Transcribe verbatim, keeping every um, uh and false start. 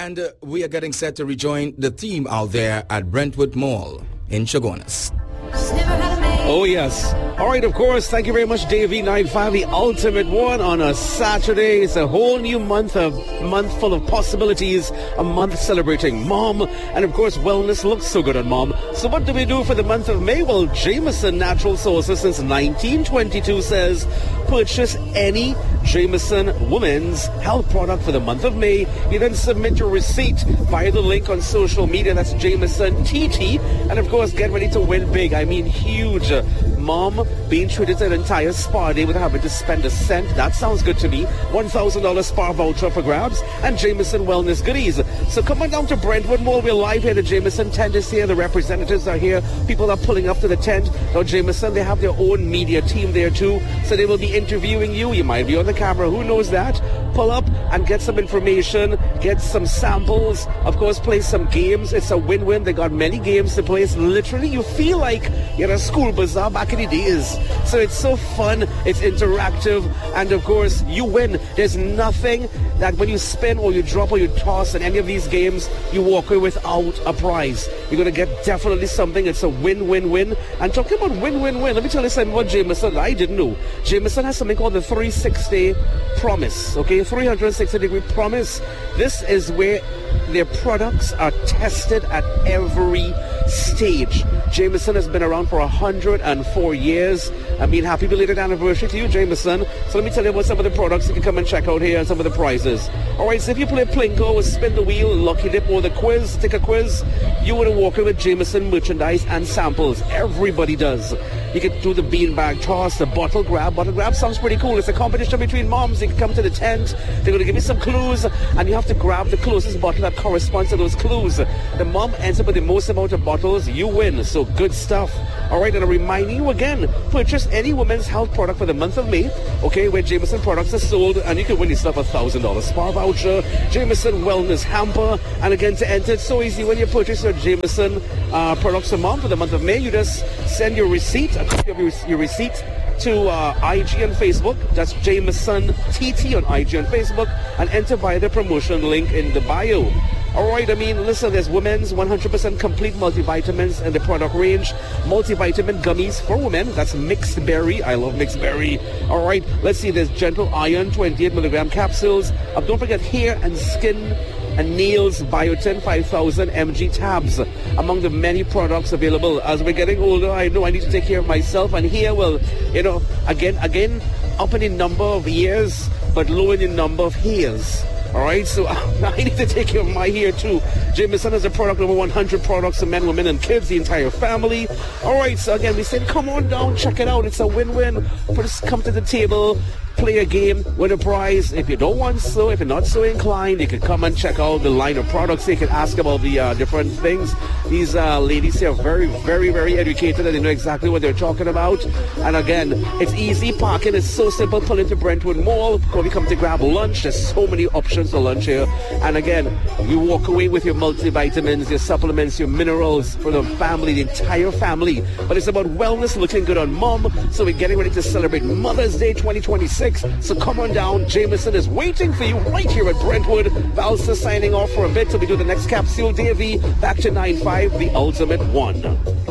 And uh, we are getting set to rejoin the team out there at Brentwood Mall in Chaguanas. Oh, yes. All right, of course. Thank you very much, Davey. nine five, the ultimate one on a Saturday. It's a whole new month, a month full of possibilities, a month celebrating Mom. And, of course, wellness looks so good on Mom. So what do we do for the month of May? Well, Jameson Natural Sources since nineteen twenty-two says purchase any Jameson Women's Health product for the month of May. You then submit your receipt via the link on social media. That's Jameson T T. And, of course, get ready to win big. I mean, huge. Mom being treated to an entire spa day without having to spend a cent. That sounds good to me. one thousand dollars spa voucher for grabs and Jameson Wellness goodies. So come on down to Brentwood Mall. We're live here. The Jameson tent is here. The representatives are here. People are pulling up to the tent. Now, Jameson, they have their own media team there too. So they will be interviewing you. You might be on the camera. Who knows that? Pull up and get some information. Get some samples. Of course, play some games. It's a win-win. They got many games to play. It's literally, you feel like you're at a school bazaar back in the days. So it's so fun. It's interactive. And of course, you win. There's nothing that when you spin or you drop or you toss in any of these games, you walk away without a prize. You're going to get definitely something. It's a win-win-win. And talking about win-win-win, let me tell you something about Jameson I didn't know. Jameson has something called the three sixty promise. Okay, three sixty degree promise. This is where their products are tested at every stage. Jameson has been around for one hundred four years. I mean, happy belated anniversary to you, Jameson. So let me tell you about some of the products you can come and check out here and some of the prizes. All right, so if you play Plinko, spin the wheel, lucky dip, or the quiz, take a quiz, you want to walk in with Jameson merchandise and samples. Everybody does. You can do the beanbag toss, the bottle grab. Bottle grab sounds pretty cool. It's a competition between moms. You can come to the tent. They're going to give you some clues, and you have to grab the closest bottle that corresponds to those clues. The mom ends up with the most amount of bottles. You win. So good stuff. All right, and I'm reminding you again, purchase any women's health product for the month of May, okay, where Jameson products are sold, and you can win yourself a one thousand dollars spa voucher, Jameson Wellness Hamper, and again, to enter, it's so easy. When you purchase your Jameson uh, products for mom for the month of May, you just send your receipt, a copy of your, your receipt, to uh, I G and Facebook. That's Jameson T T on I G and Facebook, and enter via the promotion link in the bio. All right, I mean, listen, there's women's one hundred percent complete multivitamins in the product range. Multivitamin gummies for women. That's mixed berry. I love mixed berry. All right, let's see. There's gentle iron, twenty-eight milligram capsules. Uh, don't forget hair and skin and nails biotin five thousand milligram tabs, among the many products available. As we're getting older, I know I need to take care of myself, and here, well, you know, again, again, up in the number of years, but low in the number of hairs. All right, so I need to take care of my hair too. Jameson has a product over one hundred products for men, women, and kids, the entire family. All right, so again, we said, come on down, check it out. It's a win-win. Just come to the table, play a game, win a prize. If you don't want so, if you're not so inclined, you can come and check out the line of products. You can ask about the uh, different things. These uh, ladies here are very, very, very educated, and they know exactly what they're talking about. And again, it's easy. Parking is so simple. Pull into Brentwood Mall. When you come to grab lunch, there's so many options for lunch here. And again, you walk away with your multivitamins, your supplements, your minerals for the family, the entire family. But it's about wellness, looking good on mom. So we're getting ready to celebrate Mother's Day twenty twenty-six. So come on down. Jameson is waiting for you right here at Brentwood. Valsa signing off for a bit till we do the next capsule. Davey, back to nine five, the ultimate one.